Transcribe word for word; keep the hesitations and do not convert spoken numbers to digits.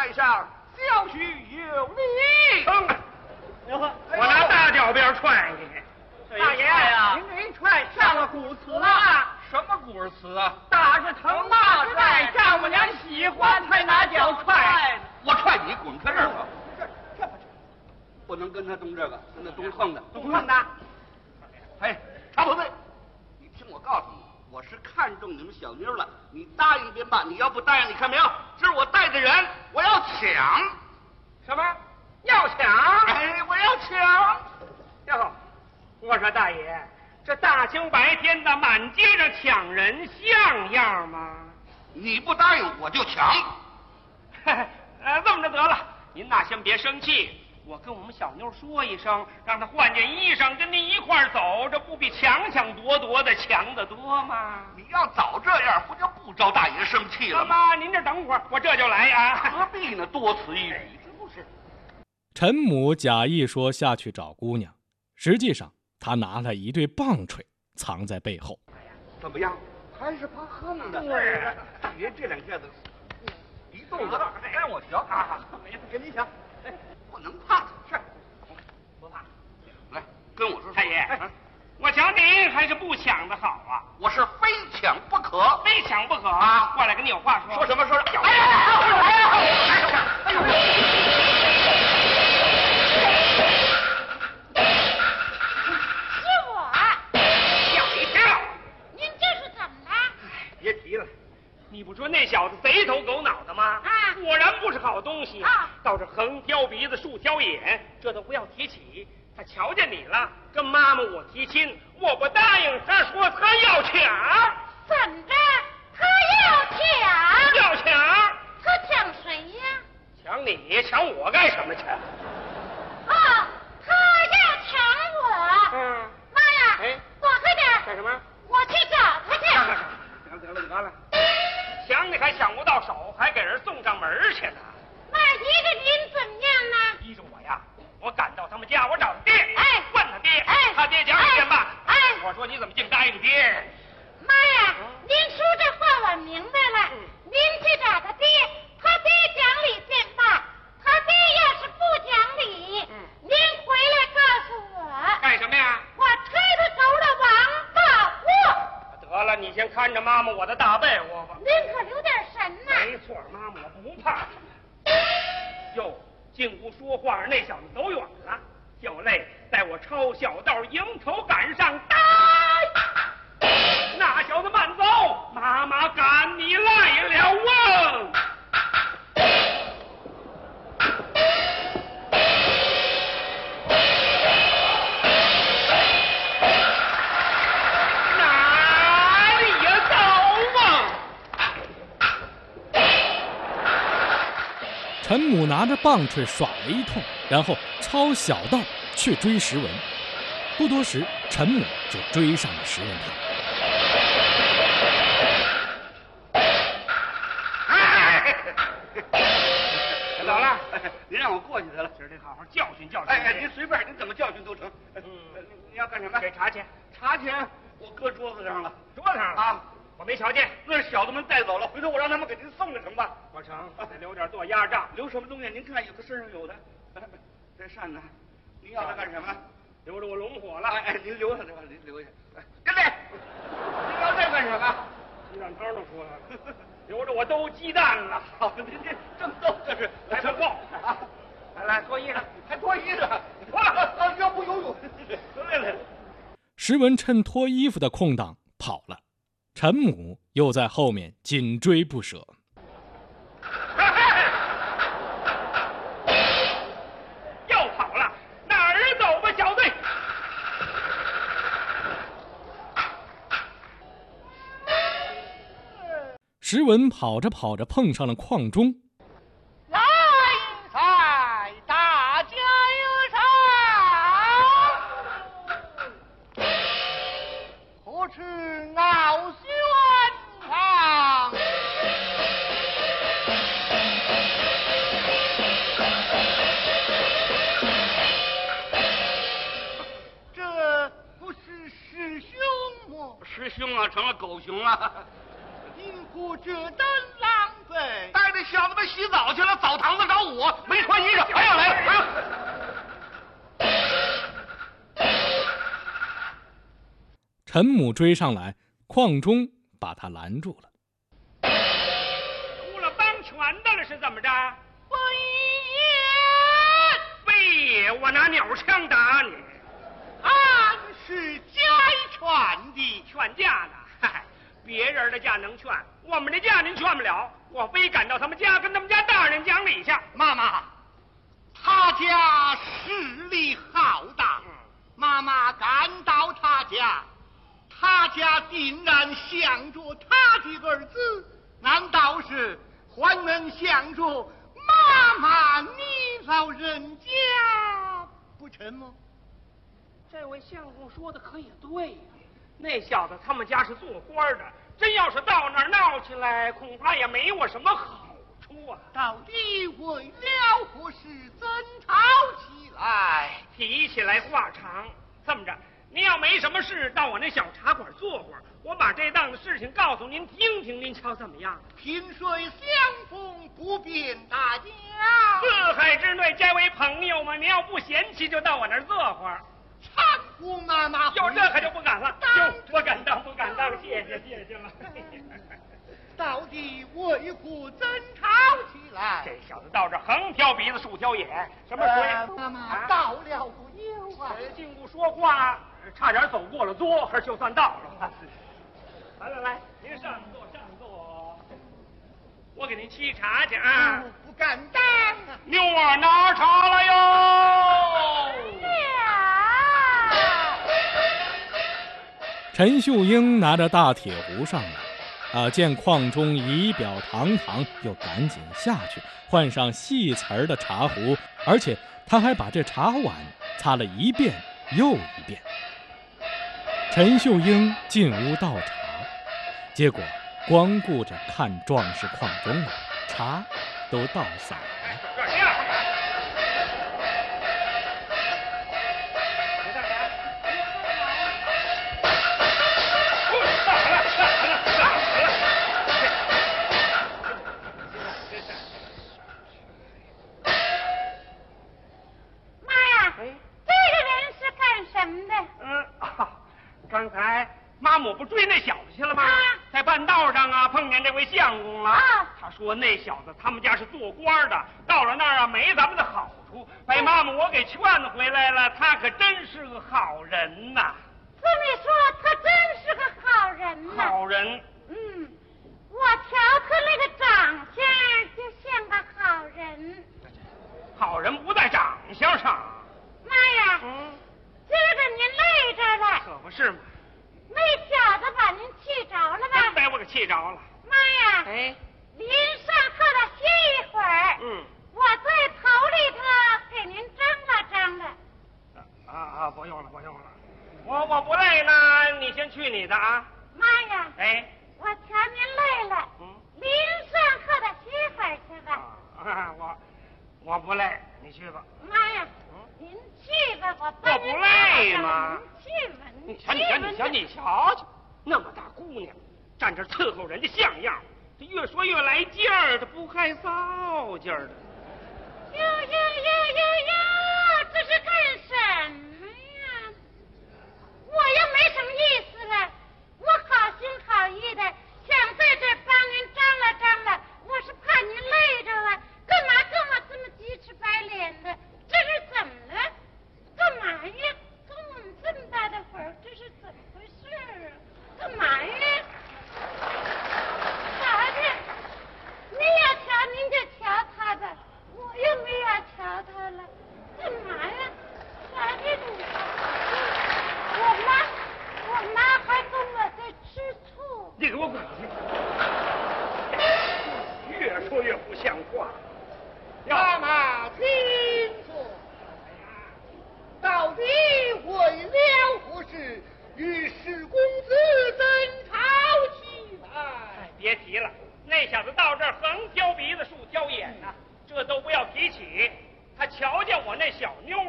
在上，小婿有礼。 嗯，我拿大脚鞭踹你。 大爷呀，您这一踹上了古词了。 什么古词啊？ 打是疼，骂是爱，丈母娘喜欢才拿脚踹。 我踹你，滚开这儿吧！这这不不能跟他动这个，跟他动横的， 动横的。 哎，常宝贝，你听我告诉你，我是看中你们小妞了，你答应便罢，你要不答应，你看没有？这是我带着人，我要抢。 什么？要抢？ 哎，我要抢。 哟，我说大爷，这大清白天的满街上抢人像样吗？ 你不答应我就抢。 呃，这么着得了，您呐先别生气，我跟我们小妞说一声，让她换件衣裳跟您一块儿走，这不比抢抢夺夺的强得多吗？ 你要早这样，不就不招大爷生气了吗？ 妈，您这等会儿，我这就来啊。 何必呢？多此一举，是不是？ 陈母假意说下去找姑娘，实际上他拿了一对棒槌藏在背后。 怎么样？还是怕横的？对，爷这两下子一动子让我瞧啊！ 没事，跟你抢。 哎，不能怕，是不怕。来，跟我说说。 太爷，我抢你还是不抢的好啊？ 我是非抢不可， 非抢不可啊！过来跟你有话说。 说什么说？ 哎呀哎呀哎呀！哎呦！别提了，你不说那小子贼头狗脑的吗？ 啊， 果然不是好东西啊！ 倒是横挑鼻子竖挑眼，这都不要提起。他瞧见你了，跟妈妈我提亲，我不答应，他说他要抢。 怎着？他要抢？ 要抢？ 他抢谁呀？ 抢你？抢我干什么去？ 哦，他要抢我。 嗯。 妈呀！ 哎， 躲开点！ 干什么？ 我去找他去。 行得了得了，抢你还抢不到手，还给人送上门去呢。 那依着您怎么样呢？ 依着我呀，我赶到他们家，我找他爹， 哎， 问他爹， 哎， 他爹讲一遍吧。 哎， 我说你怎么净答应爹？ 妈呀，您说这话我明白了。 嗯、 您去找他爹，他爹讲理便罢，他爹要是不讲理， 嗯、 您回来告诉我。 干什么呀？ 我推他走了王八窝。 得了，你先看着妈妈我的大被窝吧。 您可留点神呐！ 没错，妈妈我不怕。哟，进屋说话，那小子走远了。小泪带我抄小道，迎头赶上，呆！那小子慢走，妈妈赶你来了啊！ 陈母拿着棒槌耍了一通，然后抄小道去追石文。不多时，陈母就追上了石文堂。 哎， 走了， 您让我过去得了， 今儿得好好教训教训。 哎哎，您随便，您怎么教训都成。嗯，你要干什么？ 给茶钱。 茶钱我搁桌子上了， 桌子上了啊。我没瞧见， 那小子们带走了，回头我让他们给您送了成吧？ 我成，得留点做压账。 留什么东西？您看，有的身上有的。这扇呢？您要它干什么？ 留着我龙火了。 哎哎，您留下这吧，您留下。哎，跟来，您要这干什么？ 鸡蛋汤都出来了，留着我兜鸡蛋了。 好，您这正逗这是， 来不够啊！来来，脱衣裳， 还脱衣裳，脱了啊！要不游泳？来来。 石文趁脱衣服的空档跑了。陈母又在后面紧追不舍。 又跑了，哪儿走吧，小队？ 石文跑着跑着碰上了邝忠。 来财，大家有赏，何处傲轩堂？这不是师兄吗？ 师兄啊，成了狗熊了。 因何这等狼狈？ 带着小子们洗澡去了，澡堂子陈母追上来，邝忠把他拦住了。 出了帮拳的了是怎么着？ 非也，非也，我拿鸟枪打你。 俺是家劝的， 劝架呢？嗨，别人的架能劝，我们的架您劝不了。我非赶到他们家，跟他们家大人讲理去。 妈妈，他家势力浩大， 嗯、 妈妈赶到他家，他家定然想着他的儿子，难道是还能想着妈妈你老人家不成吗？ 这位相公说的可也对呀、啊，那小子他们家是做官的，真要是到那儿闹起来，恐怕也没我什么好处啊。 到底为了何事争吵起来？ 提起来话长，这么着，您要没什么事，到我那小茶馆坐会儿，我把这档子事情告诉您听听，您瞧怎么样？ 萍水相逢不便大家， 四海之内皆为朋友嘛，您要不嫌弃，就到我那儿坐会儿。 搀扶妈妈， 有这可就不敢了，哟，不敢当，不敢当，谢谢谢谢了。 到底为何争吵起来？ 这小子到这横挑鼻子竖挑眼，什么水？ 呃、妈妈到了不有啊？ 进屋说话，差点走过了桌，还就算到了。来来来，您上座上座，我给您沏茶去啊。 哦、不敢当啊！ 妞儿拿茶来哟。 陈秀英拿着大铁壶上来，啊，见邝忠仪表堂堂，又赶紧下去换上细瓷儿的茶壶，而且他还把这茶碗擦了一遍又一遍。陈秀英进屋倒茶，结果光顾着看壮士邝忠了，茶都倒洒了。 刚才妈母不追那小子去了吗？啊、在半道上啊，碰见这位相公了。啊、他说那小子他们家是做官的，到了那儿啊没咱们的好处，被妈母我给劝回来了。他可真是个好人呐！ 这么说，他真是个好人呐。 好人。 嗯，我瞧他那个长相就像个好人。 好人不在长相上。 妈呀！ 嗯。 今儿个您累着了， 可不是嘛！ 那小子把您气着了吧？ 真把我给气着了。 妈呀！ 哎， 您上课了歇一会儿。 嗯， 我在头里头给您张罗张罗。 啊啊，不用了，不用了，我我不累呢，你先去你的啊。 妈呀！ 哎， 我瞧您累了，嗯，您上课了歇会儿去吧。 啊，我我不累，你去吧。 妈呀！您去吧，我我不累吗？ 您去吧， 你瞧，你瞧，你瞧，你瞧瞧，那么大姑娘，站这伺候人家像样，这越说越来劲儿，这不害臊劲儿的。 哟哟哟哟哟，这是干什么呀？我又没什么意思了，我好心好意的想在这帮您张罗张罗，我是怕您累着了，干嘛跟我这么鸡翅白脸的？这是怎么了？干嘛呀？跟我们这么大的会儿，这是怎么回事啊？干嘛呀？瞧瞧，您要瞧您就瞧他吧，我又没要瞧他了。干嘛呀？瞧瞧你，我妈，我妈还跟我在吃醋。 你给我滚去！越说越不像话。 妈妈听说，到底为了何事与史公子争吵起来？ 哎，别提了，那小子到这儿横挑鼻子竖挑眼呐、啊，这都不要提起。他瞧见我那小妞